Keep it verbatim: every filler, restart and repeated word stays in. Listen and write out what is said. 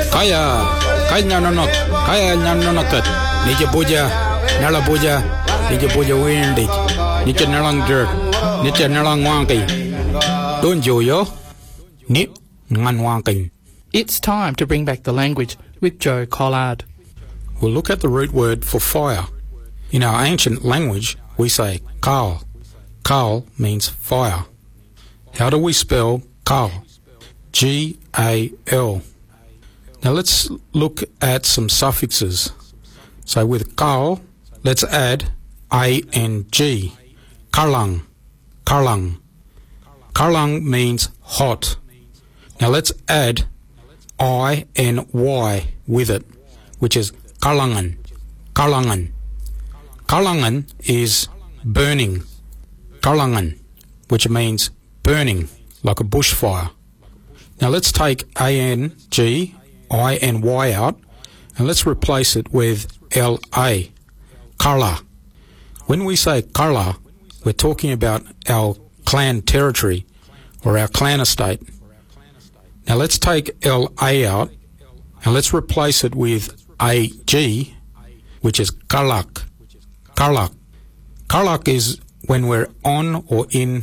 Kaya, kaya nonot, kaya nanonokat. Nija buja, nala buja, nija buja windy. Nija nalang dirt, nija nalang wanky. Don't you yo? Ni ngan wanking. It's time to bring back the language with Joe Collard. We'll look at the root word for fire. In our ancient language, we say kal. Kal means fire. How do we spell kal? G A L. Now let's look at some suffixes. So with kal, let's add A N G. Karlang. Karlang. Karlang means hot. Now let's add I N Y with it, which is Karlangan. Karlangan. Karlangan is burning. Karlangan, which means burning, like a bushfire. Now let's take A N G, I N Y out, and let's replace it with L A. Karla. When we say Karla, we're talking about our clan territory or our clan estate. Now let's take L A out and let's replace it with A G, which is Karlak. Karlak. Karlak is when we're on or in